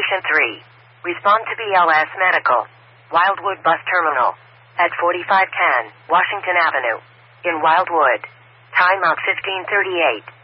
Station 3. Respond to BLS Medical. Wildwood Bus Terminal. At 4510 Washington Avenue. In Wildwood. Time out 1538.